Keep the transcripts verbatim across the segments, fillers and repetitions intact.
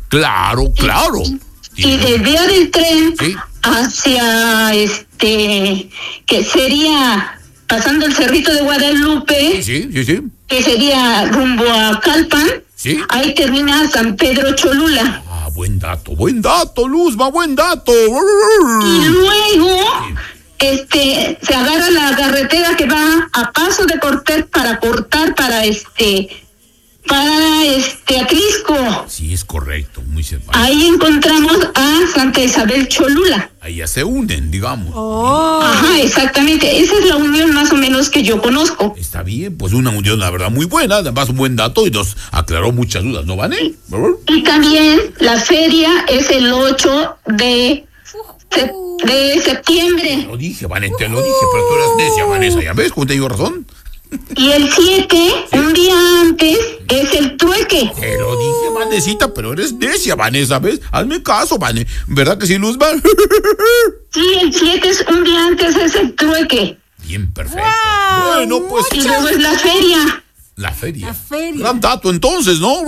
Claro, claro. Y, y desvía del tren, ¿sí?, hacia este, que sería pasando el Cerrito de Guadalupe. Sí, sí, sí. Que sería rumbo a Calpan. Sí. Ahí termina San Pedro Cholula. Ah, buen dato, buen dato, Luzma, buen dato. Y luego, sí, este, se agarra la carretera que va a Paso de Cortés para cortar para este, para este, Atlisco. Sí, es correcto, muy cerca. Ahí encontramos a Santa Isabel Cholula. Ahí ya se unen, digamos. Oh. Ajá, exactamente. Esa es la unión más o menos que yo conozco. Está bien, pues una unión, la verdad, muy buena. Además, un buen dato y nos aclaró muchas dudas, ¿no, Vane? Y también la feria es el ocho de, de septiembre. Te lo dije, Vane, te lo dije, pero tú eres necia, Vanessa. ¿Ya ves cómo te digo razón? Y el siete, ¿sí?, un día antes, es el trueque. Te lo dije, Vanesita, pero eres necia, Vanessa, ¿ves? Hazme caso, Vane. ¿Verdad que sí, Luzma? Sí, el siete es un día antes, es el trueque. Bien, perfecto. Wow, bueno, pues. Y luego es la feria. La feria. La feria. Gran dato, entonces, ¿no?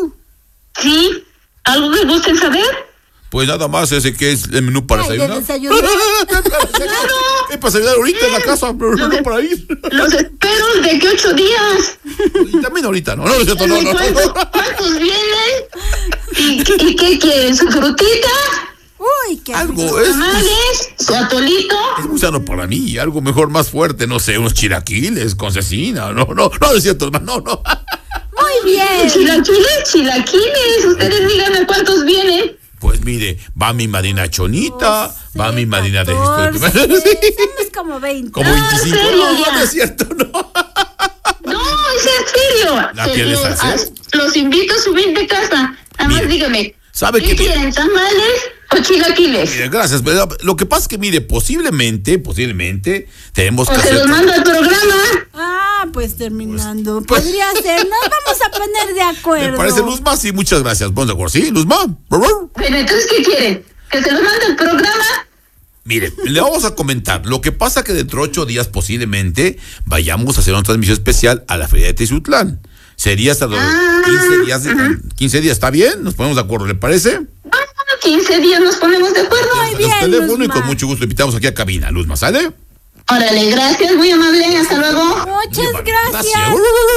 Sí. ¿Algo que gusten saber? Pues nada más ese que es el menú para Ay, desayunar. de desayunar. Claro. ¿Qué para desayunar ahorita en la casa? Pero no para ir. Los espero de que ocho días. Y también ahorita, no, no, no, no, no, no. ¿Cuántos, ¿Cuántos vienen? ¿Y, ¿Y qué quieren? ¿Su frutita? Uy, qué algo es tamales, su atolito. Es muy sano para mí, algo mejor, más fuerte, no sé, unos chilaquiles con cecina, no, no, no es cierto, hermano, no, no. Muy bien. Chilaquiles, chilaquiles, ustedes díganme cuántos vienen. Pues mire, va mi madrina Chonita, doce, va mi madrina de catorce, gesto de sí, somos como veinte. Como veinticinco. ¿En serio, no, ya? no es cierto, no. No, es en serio. ¿La tienes los, así? los invito a subir de casa. Además, dígame, ¿sabe ¿qué qué? quieren, tamales o chilaquiles? Mire, gracias, pero lo que pasa es que, mire, posiblemente, posiblemente, tenemos o que se hacer... los mando al programa. Ah, pues terminando. Pues, Podría pues, ser, nos vamos a poner de acuerdo. Me parece, Luzma, sí, muchas gracias. Vamos de acuerdo, ¿sí, Luzma? Pero entonces, ¿qué quieren? ¿Que se los mande al programa? Mire, le vamos a comentar. Lo que pasa que dentro de ocho días posiblemente vayamos a hacer una transmisión especial a la Feria de Teciutlán. Sería hasta los ah, quince días. De, uh-huh. quince días, ¿está bien? Nos ponemos de acuerdo, ¿le parece? Ah, quince días nos ponemos de acuerdo. Muy bien, teléfono Luzma. Y con mucho gusto invitamos aquí a cabina. Luzma, ¿sale? Órale, gracias, muy amable, hasta luego. Muchas Luzma, gracias. gracias.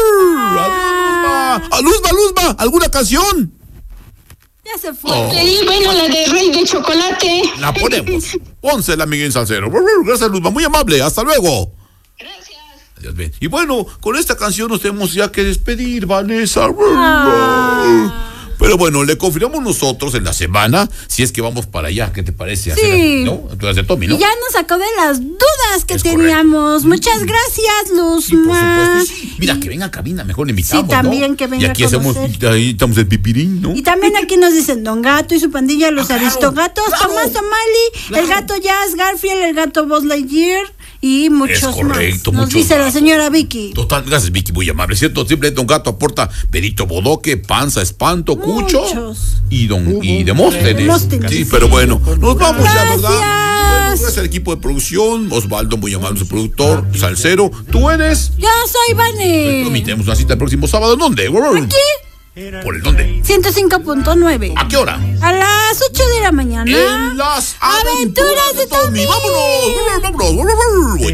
Ah, Luzma, Luzma, ¿alguna canción? Ya se fue. Oh. Sí, bueno, la de Rey de Chocolate. La ponemos. Once, la Miguel Salcero. Gracias, Luzma, muy amable. Hasta luego. Gracias. Adiós, bien. Y bueno, con esta canción nos tenemos ya que despedir, Vanessa. Ah. Pero bueno, le confirmamos nosotros en la semana si es que vamos para allá. ¿Qué te parece? Sí. Hacer, ¿no? Tú eres de Tommy, ¿no? Y ya nos sacó de las dudas que Es teníamos. correcto. Muchas gracias, Luzma. Sí, por supuesto. Sí. Mira, que venga a cabina, mejor le invitamos, Sí, también ¿no? que venga Y aquí a hacemos, conocer. ahí estamos el pipirín, ¿no? Y también aquí nos dicen Don Gato y su pandilla, los Ah, claro, Aristogatos, claro, Tomás Tomali, claro. el gato Jazz, Garfield, el gato Buzz Lightyear y muchos Es correcto, más. Nos muchos dice la más. señora Vicky. Total, gracias, Vicky, muy amable, ¿cierto? Siempre Don Gato aporta Benito Bodoque, Panza, Espanto, Cucho Muchos. y Don y Demóstenes. Demóstenes. Sí, pero bueno, nos vamos ya, ¿verdad? Gracias. Bueno, gracias al equipo de producción, Osvaldo, muy amable, su productor, Salcero. ¿Tú eres? Yo soy Vane. Tenemos una cita el próximo sábado. ¿En dónde? Aquí, ¿Por el dónde? ciento cinco punto nueve. ¿A qué hora? A las ocho de la mañana. En las Aventuras de Tommy. ¡Vámonos! ¡Vámonos! ¡Vámonos!